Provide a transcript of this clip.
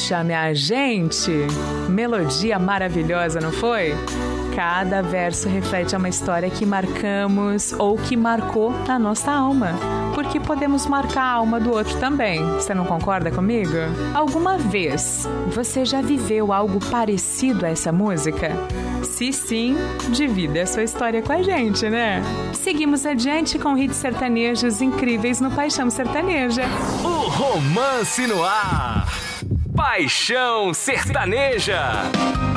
Poxa, minha gente, melodia maravilhosa, não foi? Cada verso reflete uma história que marcamos ou que marcou a nossa alma. Porque podemos marcar a alma do outro também. Você não concorda comigo? Alguma vez você já viveu algo parecido a essa música? Se sim, divida a sua história com a gente, né? Seguimos adiante com hits sertanejos incríveis no Paixão Sertaneja. O romance no ar. Paixão Sertaneja.